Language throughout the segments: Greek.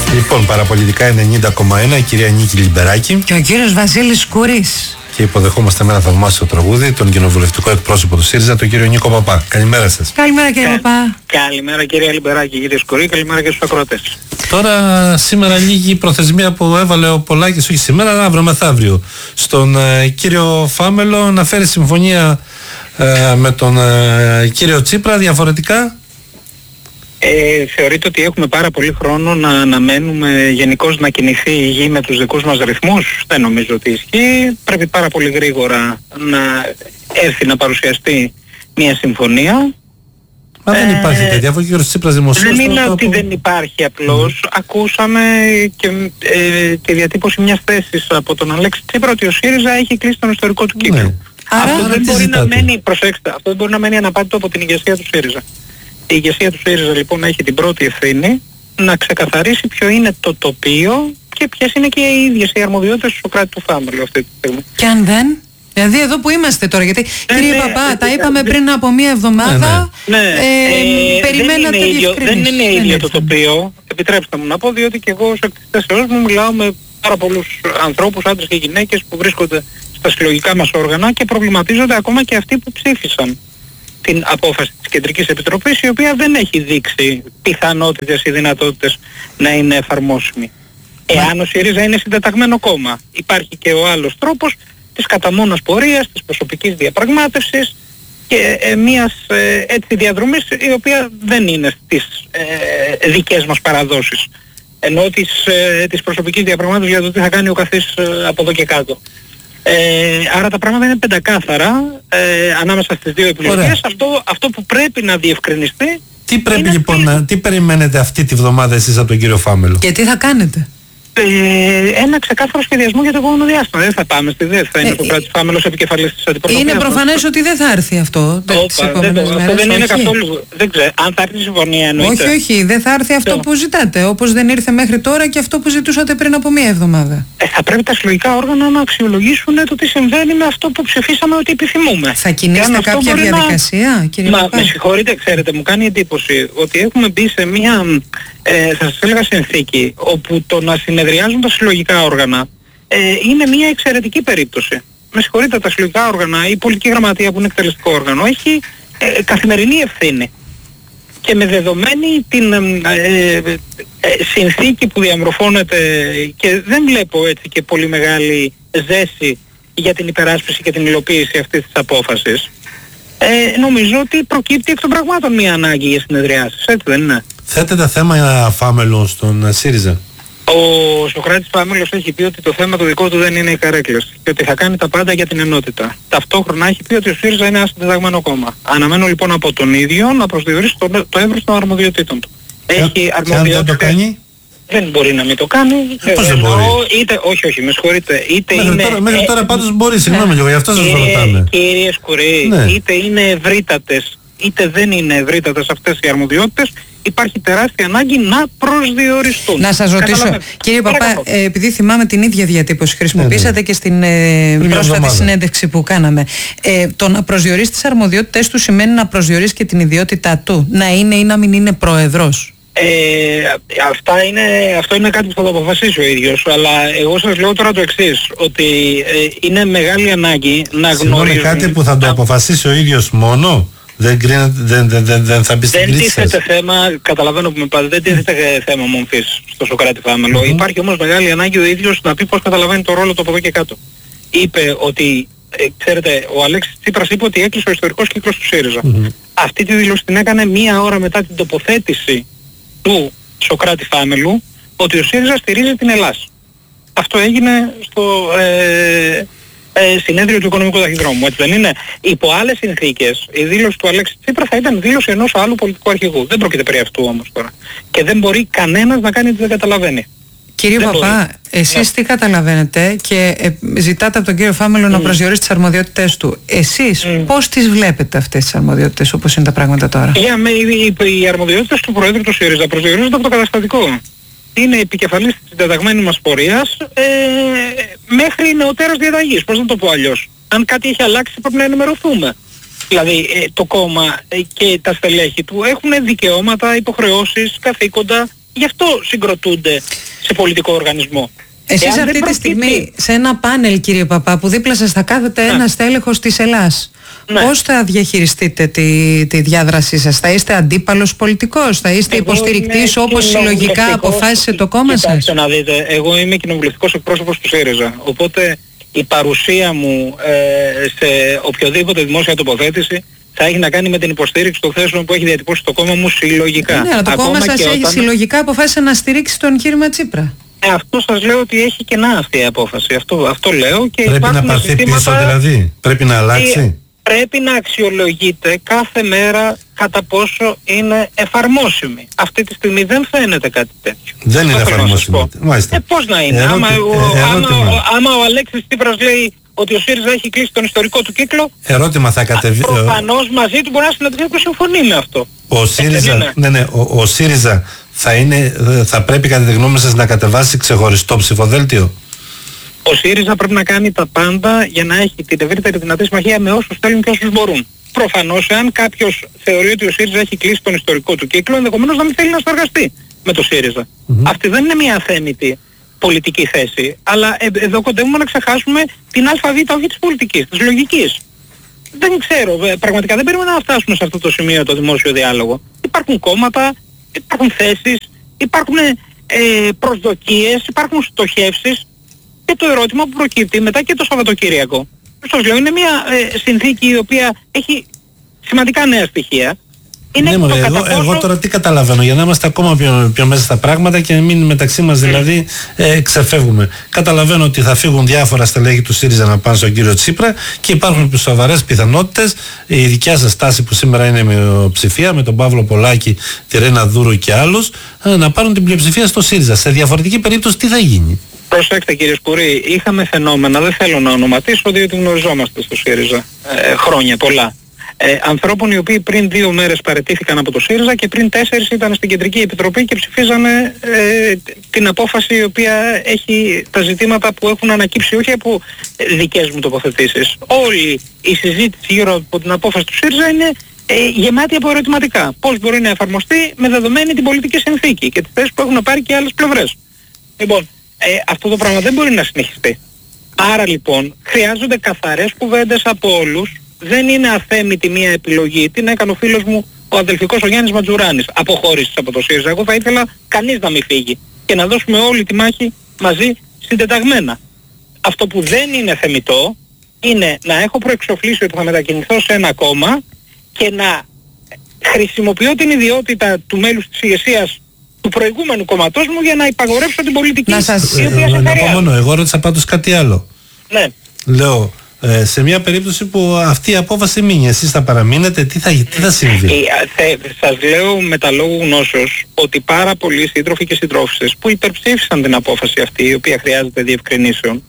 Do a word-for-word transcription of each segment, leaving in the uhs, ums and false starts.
Λοιπόν, παραπολιτικά ενενήντα κόμμα ένα, η κυρία Νίκη Λιμπεράκη. Και ο κύριος Βασίλης Κούρης. Και υποδεχόμαστε με ένα θαυμάσιο τραγούδι τον κοινοβουλευτικό εκπρόσωπο του ΣΥΡΙΖΑ, τον κύριο Νίκο Παπά. Καλημέρα σας. Καλημέρα κύριε Κα... Παπά. Καλημέρα κυρία Λιμπεράκη, κύριε Σκουρή, καλημέρα και στους ακροατές. Τώρα, σήμερα λίγη η προθεσμία που έβαλε ο Πολάκης, όχι σήμερα, αύριο μεθαύριο, στον ε, κύριο Φάμελο να φέρει συμφωνία ε, με τον ε, κύριο Τσίπρα. Διαφορετικά, Ε, θεωρείτε ότι έχουμε πάρα πολύ χρόνο να αναμένουμε γενικώς να κινηθεί η γη με τους δικούς μας ρυθμούς? Δεν νομίζω ότι ισχύει. Πρέπει πάρα πολύ γρήγορα να έρθει να παρουσιαστεί μια συμφωνία. Μα δεν ε, υπάρχει τέτοια, αφού ο κύριος Τσίπρας δημοσίως... Δεν είναι το, ότι το... δεν υπάρχει απλώς. Mm. Ακούσαμε και ε, τη διατύπωση μιας θέσης από τον Αλέξη Τσίπρα ότι ο ΣΥΡΙΖΑ έχει κλείσει τον ιστορικό του κύκλο. Ναι. Αυτό, Άρα, δεν μπορεί ζητάτε. να μένει, προσέξτε, αυτό δεν μπορεί να μένει αναπάντητο από την ηγεσία του ΣΥΡΙΖΑ. Η ηγεσία του ΣΥΡΙΖΑ λοιπόν έχει την πρώτη ευθύνη να ξεκαθαρίσει ποιο είναι το τοπίο και ποιες είναι και οι ίδιες οι αρμοδιότητες του Σωκράτη του Φάμελου αυτή τη στιγμή. Και αν δεν, δηλαδή εδώ που είμαστε τώρα, γιατί ναι, κύριε ναι, Παπά, ναι, τα ναι, είπαμε ναι, πριν από μία εβδομάδα, ναι, ναι. ε, ε, περιμένατε δεν είναι ίδιο, δεν είναι ίδιο το ήρθαν. τοπίο, επιτρέψτε μου να πω, διότι και εγώ ως εκτιστές μου μιλάω με πάρα πολλούς ανθρώπους, άντρες και γυναίκες που βρίσκονται στα συλλογικά μας όργανα και προβληματίζονται ακόμα και αυτοί που ψήφισαν την απόφαση της Κεντρικής Επιτροπής, η οποία δεν έχει δείξει πιθανότητες ή δυνατότητες να είναι εφαρμόσιμη. Εάν ο ΣΥΡΙΖΑ είναι συντεταγμένο κόμμα, υπάρχει και ο άλλος τρόπος της καταμόνας πορείας, της προσωπικής διαπραγμάτευσης και ε, μιας ε, έτσι διαδρομής η οποία δεν είναι στις ε, δικές μας παραδόσεις. Ενώ της, ε, της προσωπικής διαπραγμάτευσης για το τι θα κάνει ο καθής ε, από εδώ και κάτω. Ε, άρα τα πράγματα είναι πεντακάθαρα ε, ανάμεσα στις δύο επιλογές. Αυτό, αυτό που πρέπει να διευκρινιστεί. Τι πρέπει είναι λοιπόν, να, τι περιμένετε αυτή τη βδομάδα εσείς από τον κύριο Φάμελο? Και τι θα κάνετε? Ε, ένα ξεκάθαρο σχεδιασμό για το επόμενο διάστημα. Δεν θα πάμε στη ΔΕΘ, θα είναι Ε, το κράτος Φάμελος επικεφαλής της αντιπροσωπείας. Είναι προφανές ότι δεν θα έρθει αυτό τις Όπα, δεν, επόμενες το, μέρες. αυτό δεν είναι όχι. καθόλου. Δεν ξέρω. Αν θα έρθει η συμφωνία εννοείται. Όχι, όχι, δεν θα έρθει αυτό Ποιο? που ζητάτε. Όπως δεν ήρθε μέχρι τώρα και αυτό που ζητούσατε πριν από μία εβδομάδα. Ε, θα πρέπει τα συλλογικά όργανα να αξιολογήσουν το τι συμβαίνει με αυτό που ψηφίσαμε ότι επιθυμούμε. Θα κινήσετε κάποια διαδικασία, να... κύριε Μα Παπά? με συγχωρείτε, ξέρετε, μου κάνει εντύπωση ότι έχουμε μπει σε μια, ε, θα σας έλεγα, συνθήκη όπου το να συνεδριάζουν τα συλλογικά όργανα ε, είναι μια εξαιρετική περίπτωση. Με συγχωρείτε, τα συλλογικά όργανα, η πολιτική γραμματεία που είναι εκτελεστικό όργανο έχει ε, καθημερινή ευθύνη. Και με δεδομένη την ε, ε, ε, συνθήκη που διαμορφώνεται και δεν βλέπω έτσι και πολύ μεγάλη ζέση για την υπεράσπιση και την υλοποίηση αυτής της απόφασης, ε, νομίζω ότι προκύπτει εκ των πραγμάτων μια ανάγκη για συνεδριάσεις, έτσι δεν είναι? Θέτετε θέμα Φάμελο στον ΣΥΡΙΖΑ? Ο Σωκράτης Φάμελος έχει πει ότι το θέμα το δικό του δεν είναι οι καρέκλες και ότι θα κάνει τα πάντα για την ενότητα. Ταυτόχρονα έχει πει ότι ο ΣΥΡΙΖΑ είναι ένα συντεταγμένο κόμμα. Αναμένω λοιπόν από τον ίδιο να προσδιορίσει το, το εύρος των αρμοδιοτήτων του. Έχει αρμοδιότητες. Και αν δεν το κάνει? Δεν μπορεί να μην το κάνει. Ε, πώς δεν μπορεί? Είτε, όχι, όχι, με συγχωρείτε. Είτε Μέχρι είναι, τώρα, μέχρι ε, τώρα πάντως μπορεί, συγγνώμη λίγο, γι' αυτό σας κύριε, ρωτάμε. Κύριε Σκουρή, Ναι. είτε είναι ευρύτατες, είτε δεν είναι ευρύτατες αυτές οι αρμοδιότητες, υπάρχει τεράστια ανάγκη να προσδιοριστούν. Να σας ρωτήσω, Καταλαβαίνετε. κύριε Παπά, ε, επειδή θυμάμαι την ίδια διατύπωση χρησιμοποίησατε Ναι, ναι. και στην ε, πρόσφατη εβδομάδα. συνέντευξη που κάναμε. Ε, το να προσδιορίσει τις αρμοδιότητες του σημαίνει να προσδιορίσει και την ιδιότητά του. Να είναι ή να μην είναι πρόεδρος. Ε, αυτά είναι, αυτό είναι κάτι που θα το αποφασίσει ο ίδιος, αλλά εγώ σας λέω τώρα το εξής, ότι ε, είναι μεγάλη ανάγκη να Συγγνώμη, γνωρίζουν... κάτι που θα το αποφασίσει ο ίδιος μόνο? Δεν, κρίνεται, δεν, δεν, δεν, δεν θα μπει στην Δεν κρίση σας? τίθεται θέμα, καταλαβαίνω που με πάτε, δεν τίθεται θέμα μομφής στο Σωκράτη Φάμελο. Mm-hmm. Υπάρχει όμως μεγάλη ανάγκη ο ίδιος να πει πώς καταλαβαίνει το ρόλο του από εδώ και κάτω. Είπε ότι, ε, ξέρετε, ο Αλέξης Τσίπρας είπε ότι έκλεισε ο ιστορικός κύκλος του ΣΥΡΙΖΑ. Mm-hmm. Αυτή τη δήλωση την έκανε μία ώρα μετά την τοποθέτηση του Σωκράτη Φάμελου ότι ο ΣΥΡΙΖΑ στηρίζει την Ελλάς. Αυτό έγινε στο ε, ε, συνέδριο του Οικονομικού Ταχυδρόμου, έτσι δεν είναι? Υπό άλλες συνθήκες η δήλωση του Αλέξη Τσίπρα θα ήταν δήλωση ενός άλλου πολιτικού αρχηγού. Δεν πρόκειται περί αυτού όμως τώρα. Και δεν μπορεί κανένας να κάνει ότι δεν καταλαβαίνει. Κύριε Δεν Παπά, μπορεί. εσείς Ναι. τι καταλαβαίνετε και ε, ζητάτε από τον κύριο Φάμελο mm. να προσδιορίσει τις αρμοδιότητες του. Εσείς Mm. πώς τις βλέπετε αυτές τις αρμοδιότητες όπως είναι τα πράγματα τώρα? Για με, οι, οι, οι αρμοδιότητες του Προέδρου του ΣΥΡΙΖΑ προσδιορίζονται από το καταστατικό. Είναι επικεφαλής της συντεταγμένης μας πορείας ε, μέχρι νεωτέρας διαταγής. Πώς να το πω αλλιώς? Αν κάτι έχει αλλάξει πρέπει να ενημερωθούμε. Δηλαδή ε, το κόμμα ε, και τα στελέχη του έχουν δικαιώματα, υποχρεώσεις, καθήκοντα. Γι' αυτό συγκροτούνται σε πολιτικό οργανισμό. Εσείς Εάν αυτή τη προκύπτει... στιγμή σε ένα πάνελ, κύριε Παπά, που δίπλα σας θα κάθεται ναι. ένας τέλεχος της Ελλάς, ναι. πώς θα διαχειριστείτε τη, τη διάδρασή σας? Θα είστε αντίπαλος πολιτικός, θα είστε υποστηρικτής όπως συλλογικά αποφάσισε το κόμμα σας? Κοιτάξτε να δείτε, εγώ είμαι κοινοβουλευτικός εκπρόσωπος του ΣΥΡΙΖΑ, οπότε η παρουσία μου ε, σε οποιοδήποτε δημόσια τοποθέτηση θα έχει να κάνει με την υποστήριξη των θέσεων που έχει διατυπώσει το κόμμα μου συλλογικά. Ναι, αλλά το κόμμα σας έχει όταν... συλλογικά αποφάσισε να στηρίξει τον κύριο Τσίπρα. Ε, αυτό σας λέω ότι έχει κενά αυτή η απόφαση. Αυτό, αυτό λέω και πρέπει να πάρθει ζητήματα... πίσω δηλαδή. Πρέπει να αλλάξει. Πρέπει να αξιολογείται κάθε μέρα κατά πόσο είναι εφαρμόσιμη. Αυτή τη στιγμή δεν φαίνεται κάτι τέτοιο. Δεν είναι εφαρμόσιμη. Ε, πώς να είναι. Ερώτη... Άμα, εγώ, ε, άμα, ο, άμα ο Αλέξης Τσίπρας λέει ότι ο ΣΥΡΙΖΑ έχει κλείσει τον ιστορικό του κύκλο, ερώτημα θα κατεβεί... προφανώς μαζί του μπορεί να συναντηθεί και συμφωνεί με αυτό. Ο ΣΥΡΙΖΑ, ναι, ναι, ο, ο ΣΥΡΙΖΑ θα, είναι, θα πρέπει κατά τη γνώμη σας να κατεβάσει ξεχωριστό ψηφοδέλτιο? Ο ΣΥΡΙΖΑ πρέπει να κάνει τα πάντα για να έχει την ευρύτερη δυνατή συμμαχία με όσους θέλουν και όσους μπορούν. Προφανώς, εάν κάποιος θεωρεί ότι ο ΣΥΡΙΖΑ έχει κλείσει τον ιστορικό του κύκλο, ενδεχομένως να μην θέλει να συνεργαστεί με το ΣΥΡΙΖΑ. Mm-hmm. Αυτή δεν είναι μια αθέμητη πολιτική θέση, αλλά ε, εδώ κοντεύουμε να ξεχάσουμε την ΑΒ όχι της πολιτικής, της λογικής. Δεν ξέρω, ε, πραγματικά δεν περίμενα να φτάσουμε σε αυτό το σημείο το δημόσιο διάλογο. Υπάρχουν κόμματα, υπάρχουν θέσεις, υπάρχουν ε, προσδοκίες, υπάρχουν στοχεύσεις. Και το ερώτημα που προκύπτει μετά και το Σαββατοκύριακο, σας λέω, είναι μια ε, συνθήκη η οποία έχει σημαντικά νέα στοιχεία. Είναι ναι, το μωρέ, εγώ, πόσο... εγώ τώρα τι καταλαβαίνω, για να είμαστε ακόμα πιο, πιο μέσα στα πράγματα και να μην μεταξύ μας δηλαδή ε, ξεφεύγουμε. Καταλαβαίνω ότι θα φύγουν διάφορα στελέχη του ΣΥΡΙΖΑ να πάνε στον κύριο Τσίπρα και υπάρχουν σοβαρές πιθανότητες η δικιά σας στάση που σήμερα είναι μειοψηφία με τον Παύλο Πολάκη, τη Ρένα Δούρου και άλλους ε, να πάρουν την πλειοψηφία στο ΣΥΡΙΖΑ. Σε διαφορετική περίπτωση τι θα γίνει? Προσέξτε κύριε Σκουρή, είχαμε φαινόμενα, δεν θέλω να ονοματίσω διότι γνωριζόμαστε στο ΣΥΡΙΖΑ ε, χρόνια πολλά. Ε, ανθρώπων οι οποίοι πριν δύο μέρες παραιτήθηκαν από το ΣΥΡΙΖΑ και πριν τέσσερις ήταν στην Κεντρική Επιτροπή και ψηφίζανε ε, την απόφαση η οποία έχει τα ζητήματα που έχουν ανακύψει όχι από δικές μου τοποθετήσεις. Όλη η συζήτηση γύρω από την απόφαση του ΣΥΡΙΖΑ είναι ε, γεμάτη από ερωτηματικά. Πώς μπορεί να εφαρμοστεί με δεδομένη την πολιτική συνθήκη και τις θέσεις που έχουν πάρει και άλλες πλευρές. Λοιπόν, ε, αυτό το πράγμα δεν μπορεί να συνεχιστεί. Άρα λοιπόν χρειάζονται καθαρές κουβέντες από όλους. Δεν είναι αθέμητη μία επιλογή. Την έκανε ο φίλος μου ο αδελφικός ο Γιάννης Ματζουράνης. Αποχώρησης από το ΣΥΡΙΖΑ. Εγώ θα ήθελα κανείς να μην φύγει και να δώσουμε όλη τη μάχη μαζί συντεταγμένα. Αυτό που δεν είναι θεμιτό είναι να έχω προεξοφλήσει ότι θα μετακινηθώ σε ένα κόμμα και να χρησιμοποιώ την ιδιότητα του μέλους της ηγεσίας του προηγούμενου κομματός μου για να υπαγορεύσω την πολιτική. Να σας... η οποία σε να πω μόνο, εγώ ρώτησα πάντως κάτι άλλο. Ναι. Λέω, ε, σε μια περίπτωση που αυτή η απόφαση μείνει, εσείς θα παραμείνετε, τι θα, τι θα συμβεί? Ε, θε, σας λέω με τα λόγου γνώσεως ότι πάρα πολλοί σύντροφοι και συντρόφισσες που υπερψήφισαν την απόφαση αυτή, η οποία χρειάζεται διευκρινήσεων,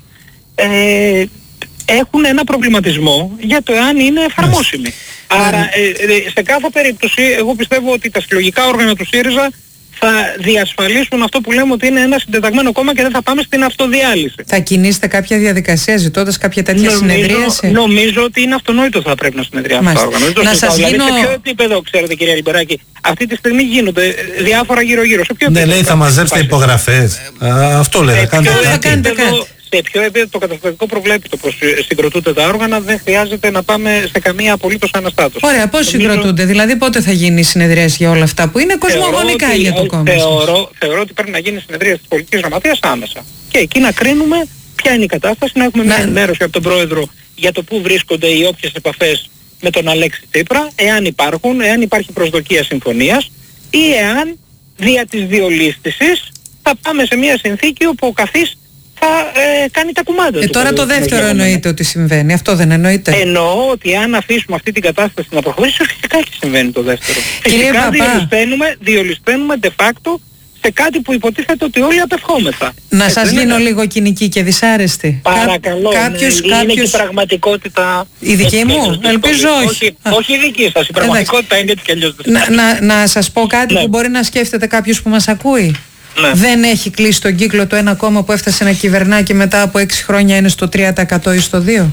ε, έχουν ένα προβληματισμό για το εάν είναι εφαρμόσιμη. Άρα ε, ε, σε κάθε περίπτωση εγώ πιστεύω ότι τα συλλογικά όργανα του ΣΥΡΙΖΑ θα διασφαλίσουν αυτό που λέμε ότι είναι ένα συντεταγμένο κόμμα και δεν θα πάμε στην αυτοδιάλυση. Θα κινήσετε κάποια διαδικασία ζητώντας κάποια τέτοια νομίζω, συνεδρίαση? Νομίζω ότι είναι αυτονόητο ότι θα πρέπει να συνεδριάσουν αυτά τα όργανα. Να σας δηλαδή, γίνω... σε ποιο επίπεδο, ξέρετε κυρία Λιμπεράκη, αυτή τη στιγμή γίνονται διάφορα γύρω-γύρω. Σε ποιο ναι, επίπεδο, λέει θα μαζέψετε υπογραφές. Α, αυτό λέει, θα κάνετε κάτι. Σε ποιο επίπεδο το καταστατικό προβλέπει το πως συγκροτούνται τα όργανα, δεν χρειάζεται να πάμε σε καμία απολύτως αναστάτωση. Ωραία, πώς συγκροτούνται, δηλαδή πότε θα γίνει η συνεδρίαση για όλα αυτά που είναι κοσμογονικά ότι, για το κόμμα? Θεωρώ, θεωρώ ότι πρέπει να γίνει συνεδρίαση της πολιτικής γραμματείας άμεσα. Και εκεί να κρίνουμε ποια είναι η κατάσταση, να έχουμε μια ενημέρωση από τον Πρόεδρο για το πού βρίσκονται οι όποιες επαφές με τον Αλέξη Τσίπρα, εάν υπάρχουν, εάν υπάρχει προσδοκία συμφωνίας ή εάν δια της διολίσθησης θα πάμε σε μια συνθήκη όπου ο καθής θα ε, κάνει τα κουμάντα ε, του. Τώρα το δεύτερο εννοείται ότι συμβαίνει, αυτό δεν εννοείται? Εννοώ ότι αν αφήσουμε αυτή την κατάσταση να προχωρήσει, φυσικά και συμβαίνει το δεύτερο. Κύριε φυσικά Παπά, διολυσθένουμε, διολυσθένουμε de facto σε κάτι που υποτίθεται ότι όλοι απευχόμεθα. Να σας γίνω είναι... λίγο κοινική και δυσάρεστη. Παρακαλώ, κάποιος, ναι, είναι κάποιος... και η πραγματικότητα... Η δική μου, ελπίζω όχι. Όχι, όχι η δική σας, η πραγματικότητα είναι έτσι κι αλλιώς. Να, να, να σας πω κάτι ναι. που μπορεί να σκέφτεται κάποιος που μας ακούει. Ναι. Δεν έχει κλείσει τον κύκλο το ένα κόμμα που έφτασε να κυβερνά και μετά από έξι χρόνια είναι στο τρία τοις εκατό ή στο δύο τοις εκατό.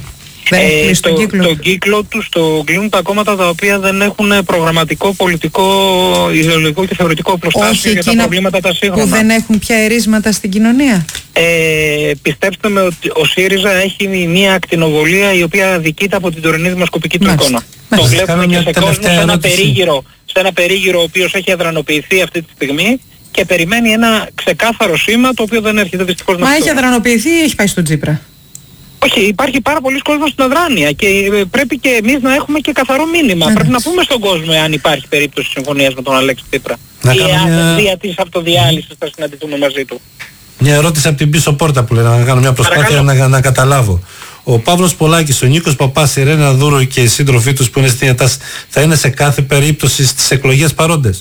Δεν έχει κλείσει τον κύκλο. Τον κύκλο τους το κλείνουν τα κόμματα τα οποία δεν έχουν προγραμματικό, πολιτικό, ιδεολογικό και θεωρητικό προστάσιο για τα προβλήματα τα σύγχρονα. Που δεν έχουν πια ερίσματα στην κοινωνία. Ε, πιστέψτε με ότι ο ΣΥΡΙΖΑ έχει μια ακτινοβολία η οποία αδικείται από την τωρινή δημοσκοπική του εικόνα. Το βλέπουμε και σε κόσμο, σε ένα, περίγυρο, σε ένα περίγυρο ο οποίος έχει αδρανοποιηθεί αυτή τη στιγμή και περιμένει ένα ξεκάθαρο σήμα το οποίο δεν έρχεται δυστυχώς να Μα έχει αδρανοποιηθεί ή έχει πάει στον Τσίπρα? Όχι, υπάρχει πάρα πολλοί κόσμος στην αδράνεια και πρέπει και εμείς να έχουμε και καθαρό μήνυμα. Mm. Πρέπει να πούμε στον κόσμο εάν υπάρχει περίπτωση συμφωνίας με τον Αλέξη Τσίπρα. Να ή εάν μια... δια της αυτοδιάλυσης θα συναντηθούμε μαζί του. Μια ερώτηση από την πίσω πόρτα που λένε, να κάνω μια προσπάθεια να, να καταλάβω. Ο Παύλος Πολάκης, ο Νίκος Παπάς, η Ρένα Δούρου και οι σύντροφοί τους που είναι στην ΕΤΑΣ θα είναι σε κάθε περίπτωση στις εκλογές παρόντες?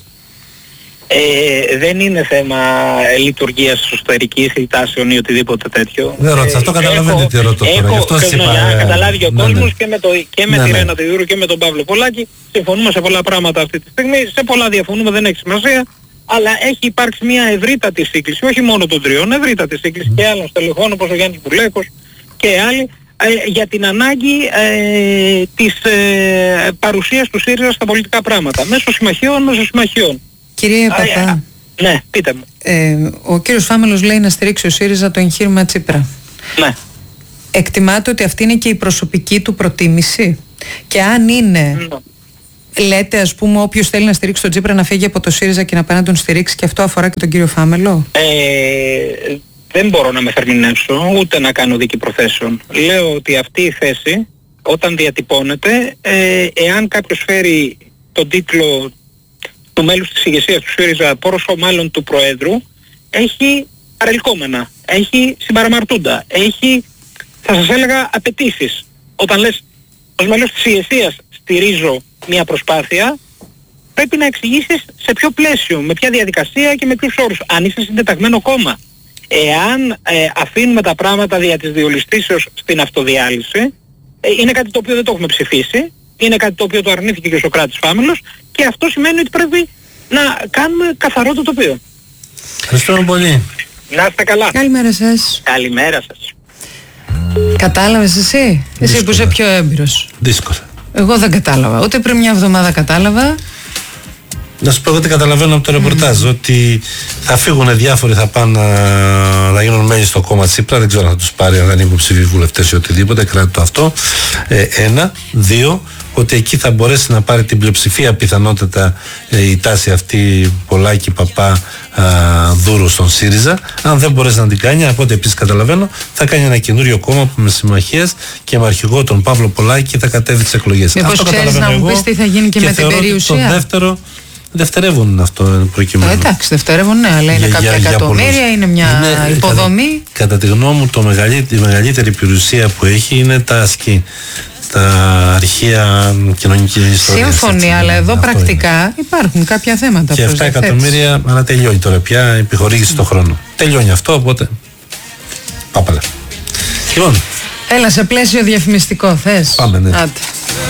Ε, δεν είναι θέμα λειτουργίας εσωτερικής ή τάσεων ή οτιδήποτε τέτοιο. Δεν ρώτησα, αυτό καταλαβαίνετε τι ρωτώ τώρα. Γι' αυτό σας είπα. Για να καταλάβει ο ναι, κόσμος ναι. και με, το, και με ναι, τη Ρένα Δούρου και με τον Παύλο Πολάκη συμφωνούμε σε πολλά πράγματα αυτή τη στιγμή. Σε πολλά διαφωνούμε, δεν έχει σημασία. Αλλά έχει υπάρξει μια ευρύτατη σύγκληση, όχι μόνο των τριών, ευρύτατη σύγκληση mm. και άλλων στελεχών όπως ο Γιάννης Μπουλέκος και άλλοι, ε, για την ανάγκη ε, της ε, παρουσίας του ΣΥΡΙΖΑ στα πολιτικά πράγματα, μέσω συμμαχιών, μέσω συμμαχιών. Κύριε Παπά, ε, ναι, πείτε μου. Ε, ο κύριος Φάμελος λέει να στηρίξει ο ΣΥΡΙΖΑ το εγχείρημα Τσίπρα. Ναι. Εκτιμάτε ότι αυτή είναι και η προσωπική του προτίμηση? Και αν είναι... Ναι. Λέτε, ας πούμε, όποιος θέλει να στηρίξει τον Τσίπρα να φύγει από το ΣΥΡΙΖΑ και να πάει να τον στηρίξει, και αυτό αφορά και τον κύριο Φάμελο? Ε, δεν μπορώ να με θερμινεύσω, ούτε να κάνω δίκη προθέσεων. Λέω ότι αυτή η θέση, όταν διατυπώνεται, ε, εάν κάποιος φέρει τον τίτλο του μέλους της ηγεσίας του ΣΥΡΙΖΑ, πόσο μάλλον του Προέδρου, έχει παρελκόμενα, έχει συμπαραμαρτούντα, έχει, θα σας έλεγα, απαιτήσεις. Όταν λες, ως μέλος της ηγεσίας στηρίζω μια προσπάθεια, πρέπει να εξηγήσεις σε ποιο πλαίσιο, με ποια διαδικασία και με ποιους όρους. Αν είσαι συντεταγμένο κόμμα. Εάν ε, αφήνουμε τα πράγματα δια της διολιστήσεως στην αυτοδιάλυση, ε, είναι κάτι το οποίο δεν το έχουμε ψηφίσει, είναι κάτι το οποίο το αρνήθηκε και ο Σωκράτης Φάμελος και αυτό σημαίνει ότι πρέπει να κάνουμε καθαρό το τοπίο. Ευχαριστούμε πολύ. Να είστε καλά. Καλημέρα σας. Καλημέρα σας. Κατάλαβες εσύ? Δύσκολα. Εσύ που είσαι πιο έμπειρος. Δύσκολα. Εγώ δεν κατάλαβα. Ούτε πριν μια εβδομάδα κατάλαβα. Να σου πω εγώ τι καταλαβαίνω από το ρεπορτάζ. Mm. Ότι θα φύγουν διάφοροι, θα πάνε να, να γίνουν μέλη στο κόμμα Τσίπρα. Δεν ξέρω αν θα τους πάρει, αν δεν είναι υποψήφιοι βουλευτές ή οτιδήποτε. Κράτη το αυτό. Ε, ένα. Δύο. Ότι εκεί θα μπορέσει να πάρει την πλειοψηφία πιθανότατα ε, η τάση αυτή Πολάκη, Παπά, α, Δούρου στον ΣΥΡΙΖΑ. Αν δεν μπορέσει να την κάνει, από ό,τι επίσης καταλαβαίνω, θα κάνει ένα καινούριο κόμμα που με συμμαχίες και με αρχηγό τον Παύλο Πολάκη θα κατέβει τις εκλογές. Μήπως ξέρεις να μου πεις τι θα γίνει και, και με την περιουσία? Το δεύτερο, δευτερεύουν αυτό προκειμένου. Ε, εντάξει, δευτερεύουν, ναι, αλλά είναι για, κάποια για, εκατομμύρια, για είναι μια είναι, υποδομή. Κατά, κατά τη γνώμη μου, το μεγαλύτερη, η μεγαλύτερη περιουσία που έχει είναι τα ασκή. Τα αρχεία κοινωνική ιστορία. Σύμφωνοι, αλλά εδώ πρακτικά είναι. Υπάρχουν κάποια θέματα. Και επτά εκατομμύρια, αλλά τελειώνει τώρα πια η επιχορήγηση mm. το χρόνο. Τελειώνει αυτό, οπότε. Πάπαλα. Λοιπόν. Έλα σε πλαίσιο διαφημιστικό, θες? Πάμε, ναι. Άντε.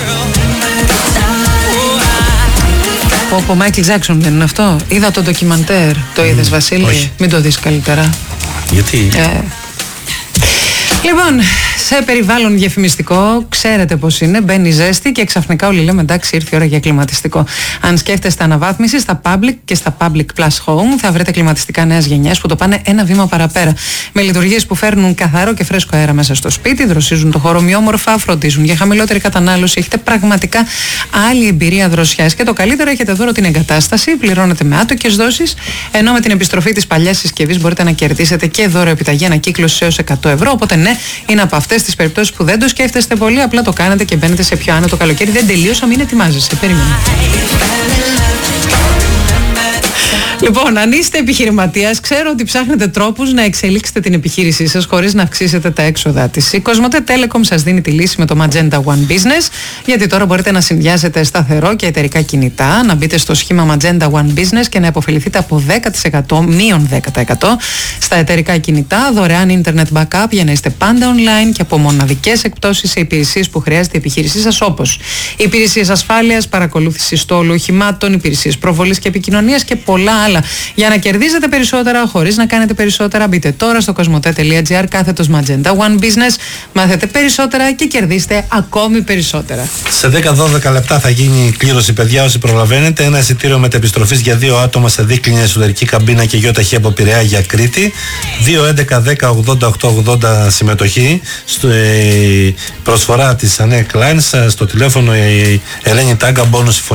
Ο Μάικλ Τζάκσον δεν είναι αυτό? Είδα το ντοκιμαντέρ. Το mm. είδες, Βασίλη? Όχι. Μην το δεις καλύτερα. Γιατί? Ε. Λοιπόν, σε περιβάλλον διαφημιστικό, ξέρετε πώς είναι, μπαίνει ζέστη και ξαφνικά όλοι λέμε εντάξει, ήρθε η ώρα για κλιματιστικό. Αν σκέφτεστε αναβάθμιση στα Public και στα Public Plus Home, θα βρείτε κλιματιστικά νέας γενιάς που το πάνε ένα βήμα παραπέρα. Με λειτουργίες που φέρνουν καθαρό και φρέσκο αέρα μέσα στο σπίτι, δροσίζουν το χώρο ομοιόμορφα, φροντίζουν για χαμηλότερη κατανάλωση. Έχετε πραγματικά άλλη εμπειρία δροσιάς. Και το καλύτερο, έχετε δώρο την εγκατάσταση, πληρώνετε με άτοκες δόσεις, ενώ με την επιστροφή της παλιάς συσκευής μπορείτε να κερδίσετε και δώρο επιταγή ανακύκλωση έως εκατό ευρώ. Οπότε ναι, είναι από αυτές τις περιπτώσεις που δεν το σκέφτεστε πολύ, απλά το κάνετε και μπαίνετε σε πιο άνετο καλοκαίρι. Δεν τελείωσα, μην ετοιμάζεσαι. Περίμενε. Λοιπόν, αν είστε επιχειρηματίας, ξέρω ότι ψάχνετε τρόπους να εξελίξετε την επιχείρησή σας χωρίς να αυξήσετε τα έξοδά της. Η Κοσμοτέ Telecom σας δίνει τη λύση με το Magenta One Business, γιατί τώρα μπορείτε να συνδυάσετε σταθερό και εταιρικά κινητά, να μπείτε στο σχήμα Magenta One Business και να υποφεληθείτε από δέκα τοις εκατό, μείον δέκα τοις εκατό στα εταιρικά κινητά, δωρεάν internet backup για να είστε πάντα online και από μοναδικές εκπτώσεις σε υπηρεσίες που χρειάζεται η επιχείρησή σας, όπως υπηρεσίες ασφάλειας, παρακολούθηση στόλου οχημάτων, υπηρεσίες προβολής και επικοινωνίας και πολλά άλλα. Για να κερδίζετε περισσότερα χωρίς να κάνετε περισσότερα, μπείτε τώρα στο κοσμοτέ τελεία τζι άρ κάθετος Magenta One Business, μάθετε περισσότερα και κερδίστε ακόμη περισσότερα. Σε δέκα με δώδεκα λεπτά θα γίνει η κλήρωση, παιδιά, όσοι προλαβαίνετε. Ένα εισιτήριο μετεπιστροφής για δύο άτομα σε δίκλινη εσωτερική καμπίνα και γιοταχή από Πειραιά για Κρήτη. δύο έντεκα δέκα ογδόντα οκτώ ογδόντα συμμετοχή. Στο, ε, προσφορά της Ανέ Κλάινς, στο τηλέφωνο η Ελένη Τάγκα, μπόνους